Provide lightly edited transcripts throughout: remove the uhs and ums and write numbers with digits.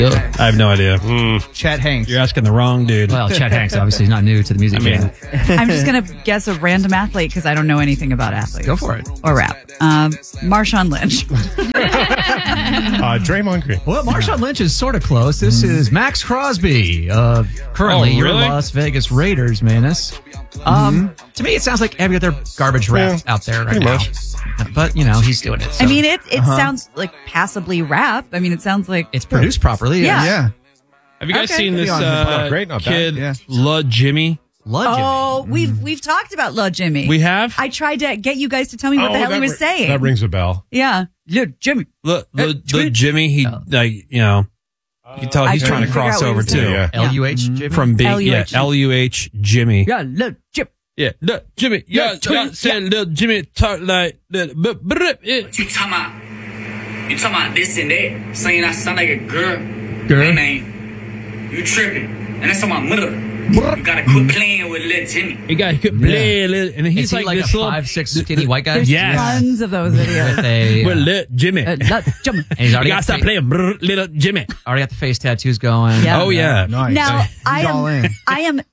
I have no idea. Chet Hanks. You're asking the wrong dude. Well, Chet Hanks obviously is not new to the music game. I'm just going to guess a random athlete because I don't know anything about athletes. Go for it. Or rap. Marshawn Lynch. Draymond Green. Well, Marshawn Lynch is sort of close. This is Max Crosby, currently your Las Vegas Raiders, Manus. To me, it sounds like every other garbage rap out there right now. But, he's doing it. So. I mean, it sounds like passably rap. I mean, it sounds like... It's produced properly. Yeah. Have you guys seen this great, not kid, bad. La Jimmy? Oh, we've talked about La Jimmy. We have? I tried to get you guys to tell me what the hell he was saying. That rings a bell. Yeah. La Jimmy. La Jimmy, he, you can tell he's trying to cross over, too. Yeah. L-U-H Jimmy? From L-U-H Jimmy. Yeah, La Jimmy. Yeah, look, Jimmy. Yeah, said little Jimmy talk like that. What you talking about? You talking about this and that? Saying I sound like a girl. Man, you tripping. And that's on my mother. You gotta quit playing with little Jimmy. You gotta quit playing. And he's Is he like this a little 5'6" skinny white guy? There's tons of those videos. With little Jimmy. La Jimmy. And he's already You gotta stop playing, little Jimmy. Already got the face tattoos going. Yeah. Oh, yeah. Nice. Now, all in. I am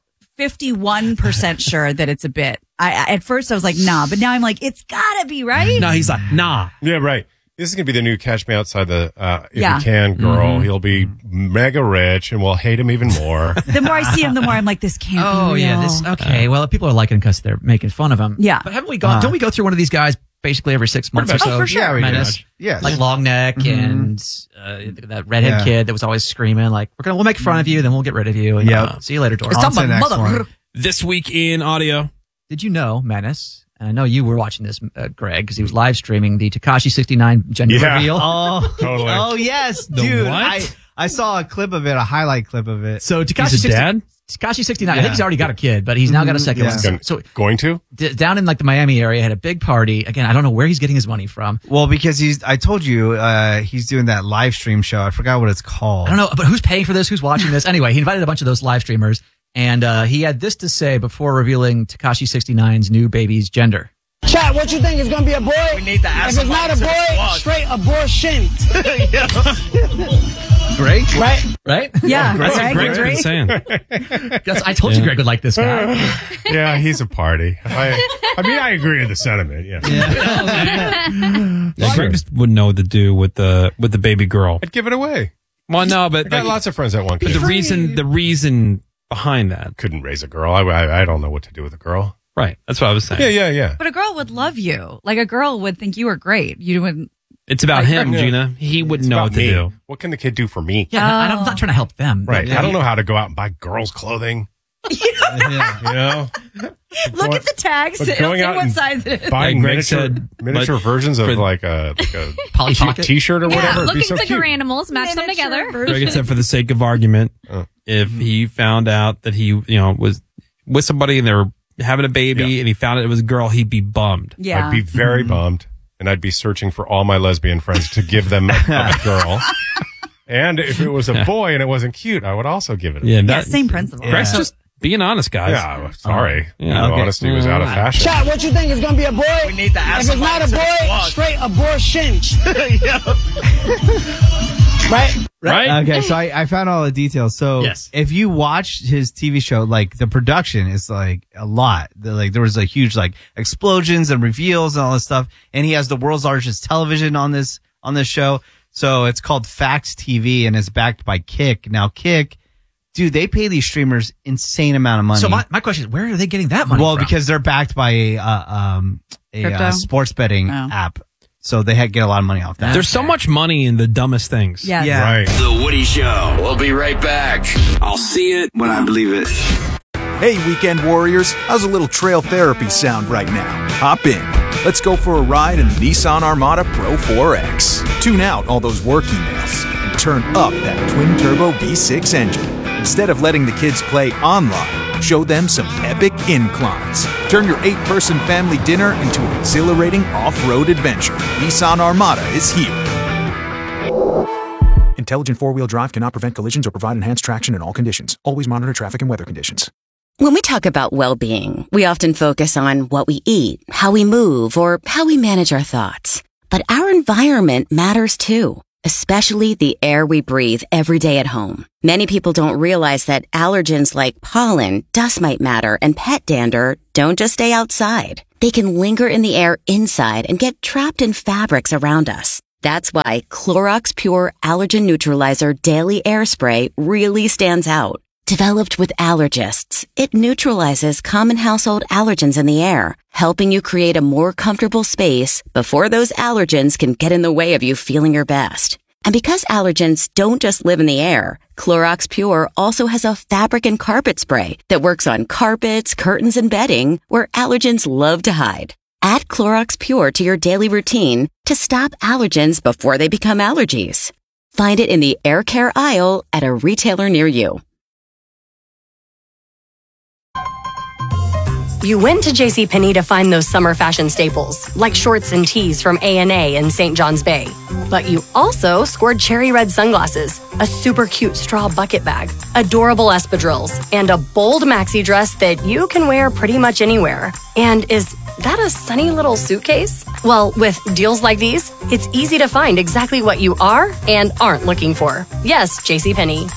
51% sure that it's a bit. At first I was like, nah, but now I'm like, it's gotta be, right? No, he's like, nah. Yeah, right. This is going to be the new Catch Me Outside the If Yeah. You Can girl. He'll be mega rich and we'll hate him even more. The more I see him, the more I'm like, this can't be real. Yeah. Okay. Well, people are liking him because they're making fun of him. Yeah. But haven't we gone? Don't we go through one of these guys basically every 6 months or so? Oh, for sure. Yeah, we Menace. do. Yes. Like long neck and that redhead kid that was always screaming like, we'll make fun of you, then we'll get rid of you. And, see you later, Doris. On to the next one. This week in audio. Did you know, Menace? And I know you were watching this, Greg, because he was live streaming the Tekashi 69 gender reveal. Oh, Totally. Oh, yes, dude. what? I saw a clip of it, a highlight clip of it. So Tekashi He's a dad? Tekashi 69. I think he's already got a kid, but he's now got a second Yeah. one. So Going to? down in like the Miami area, had a big party. Again, I don't know where he's getting his money from. Well, because I told you, he's doing that live stream show. I forgot what it's called. I don't know, but who's paying for this? Who's watching this? Anyway, he invited a bunch of those live streamers, and he had this to say before revealing Tekashi 69's new baby's gender. Chat, what you think is gonna be a boy? We need to ask. If it's not a boy, straight abortion. Great. Right? Yeah. That's what Greg's been Right? saying. I told you Greg would like this guy. Yeah, he's a party. I mean, I agree with the sentiment. Yeah. Yeah, Greg just wouldn't know what to do with the baby girl. I'd give it away. Well, no, but I got lots of friends that want but kids. the reason behind that. Couldn't raise a girl. I don't know what to do with a girl. Right. That's what I was saying. Yeah. But a girl would love you. Like a girl would think you were great. You wouldn't. It's about him, Yeah. He It's wouldn't know about what to me. do. What can the kid do for me? Yeah, I'm not trying to help them. Right. Yeah. I don't know how to go out and buy girls' clothing. You know? Look at the tags. But It'll going say out what and size it is. buying Greg miniature said, miniature versions of for- like a Polly cute Pocket? t-shirt or whatever. It'd be Looking so like cute. animals, match them together. Greg had said for the sake of argument, if he found out that he, was with somebody and they were having a baby and he found out it was a girl, he'd be bummed. Yeah. I'd be very bummed, and I'd be searching for all my lesbian friends to give them a girl. And if it was a boy and it wasn't cute, I would also give it. Yeah, same principle. Greg's just being honest, guys. Yeah, sorry. Yeah, okay. Honesty was out of fashion. Chat, what you think is gonna be a boy? We need to ask. If it's not a boy, straight abortion. Right? Okay, so I found all the details. So Yes. if you watch his TV show, like the production is like a lot. There was a huge like explosions and reveals and all this stuff. And he has the world's largest television on this show. So it's called Fax TV and it's backed by Kick. Now Kick, dude, they pay these streamers insane amount of money. So my question is, where are they getting that money Well, from? because they're backed by a sports betting app. So they get a lot of money off that. There's so much money in the dumbest things. Yeah. Right. The Woody Show. We'll be right back. I'll see it when I believe it. Hey, weekend warriors, how's a little trail therapy sound right now? Hop in. Let's go for a ride in the Nissan Armada Pro 4X. Tune out all those work emails and turn up that twin-turbo V6 engine. Instead of letting the kids play online, show them some epic inclines. Turn your 8-person family dinner into an exhilarating off-road adventure. Nissan Armada is here. Intelligent four-wheel drive cannot prevent collisions or provide enhanced traction in all conditions. Always monitor traffic and weather conditions. When we talk about well-being, we often focus on what we eat, how we move, or how we manage our thoughts. But our environment matters too. especially the air we breathe every day at home. Many people don't realize that allergens like pollen, dust mite matter, and pet dander don't just stay outside. They can linger in the air inside and get trapped in fabrics around us. That's why Clorox Pure Allergen Neutralizer Daily Air Spray really stands out. Developed with allergists, it neutralizes common household allergens in the air, helping you create a more comfortable space before those allergens can get in the way of you feeling your best. And because allergens don't just live in the air, Clorox Pure also has a fabric and carpet spray that works on carpets, curtains, and bedding where allergens love to hide. Add Clorox Pure to your daily routine to stop allergens before they become allergies. Find it in the air care aisle at a retailer near you. You went to JCPenney to find those summer fashion staples, like shorts and tees from A&A in St. John's Bay. But you also scored cherry red sunglasses, a super cute straw bucket bag, adorable espadrilles, and a bold maxi dress that you can wear pretty much anywhere. And is that a sunny little suitcase? Well, with deals like these, it's easy to find exactly what you are and aren't looking for. Yes, JCPenney.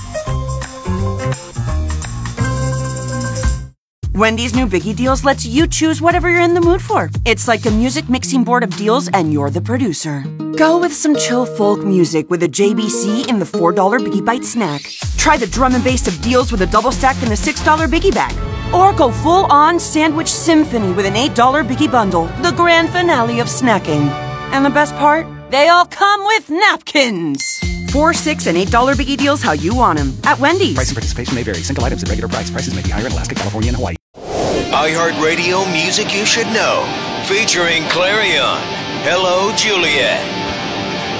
Wendy's new Biggie Deals lets you choose whatever you're in the mood for. It's like a music mixing board of deals and you're the producer. Go with some chill folk music with a JBC in the $4 Biggie Bite snack. Try the drum and bass of deals with a double stack in the $6 Biggie Bag. Or go full-on sandwich symphony with an $8 Biggie Bundle, the grand finale of snacking. And the best part? They all come with napkins. $4, $6, and $8 Biggie Deals how you want them at Wendy's. Price and participation may vary. Single items at regular price. Prices may be higher in Alaska, California, and Hawaii. iHeartRadio Music You Should Know, featuring Clarion. Hello, Juliet.